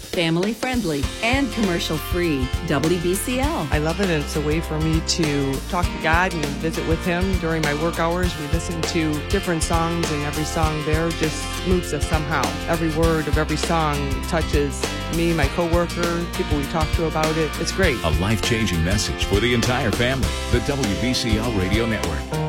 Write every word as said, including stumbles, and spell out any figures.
family friendly, and commercial free. W B C L. I love it, and it's a way for me to talk to God and visit with Him during my work hours. We listen to different songs, and every song there just moves us somehow. Every word of every song touches me, my coworker, people we talk to about it. It's great. A life-changing message for the entire family. The W B C L Radio Network.